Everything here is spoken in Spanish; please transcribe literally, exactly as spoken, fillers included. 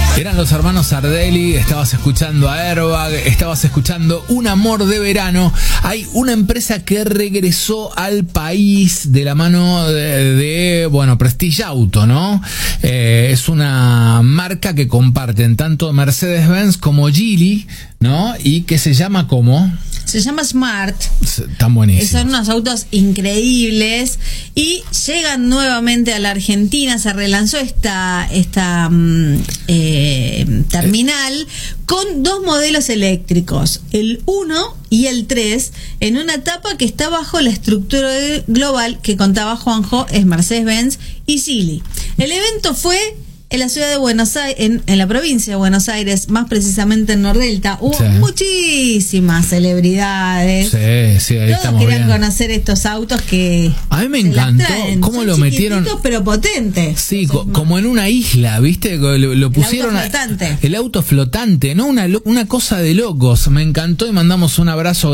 Eran los hermanos Sardelli, estabas escuchando a Airbag, estabas escuchando Un amor de verano. Hay una empresa que regresó al país de la mano de, de bueno, Prestige Auto, ¿no? Eh, es una marca que comparten tanto Mercedes-Benz como Geely, ¿no? Y que se llama como... Se llama Smart. Están buenísimos. Son unos autos increíbles y llegan nuevamente a la Argentina. Se relanzó esta esta eh, terminal con dos modelos eléctricos, el uno y el tres, en una etapa que está bajo la estructura global que contaba Juanjo, es Mercedes-Benz y Geely. El evento fue en la ciudad de Buenos Aires, en, en la provincia de Buenos Aires, más precisamente en Nordelta. Hubo sí. muchísimas celebridades. Sí, sí, ahí Todos estamos querían bien. conocer estos autos que a mí me encantó cómo Son lo metieron, pero potentes. sí, co como en una isla, ¿viste? Lo, lo pusieron el auto flotante. A, el auto flotante, ¿no? Una, una cosa de locos. Me encantó y mandamos un abrazo